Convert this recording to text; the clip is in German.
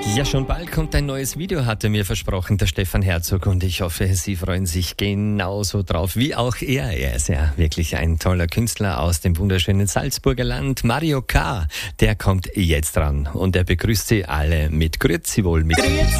Ja, schon bald kommt ein neues Video, hat er mir versprochen, der Stefan Herzog. Und ich hoffe, Sie freuen sich genauso drauf wie auch er. Er ist ja wirklich ein toller Künstler aus dem wunderschönen Salzburger Land. Mario K., der kommt jetzt dran. Und er begrüßt Sie alle mit Grüezi wohl. Mit Grüezi